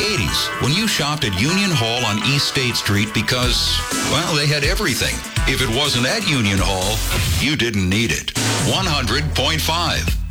80s when you shopped at Union Hall on East State Street because, well, they had everything. If it wasn't at Union Hall, you didn't need it. 100.5.